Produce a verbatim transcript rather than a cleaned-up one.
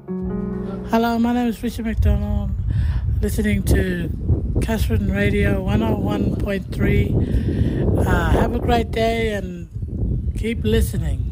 Hello, my name is Richard McDonald, listening to Catherine Radio one oh one point three. Uh, have a great day and keep listening.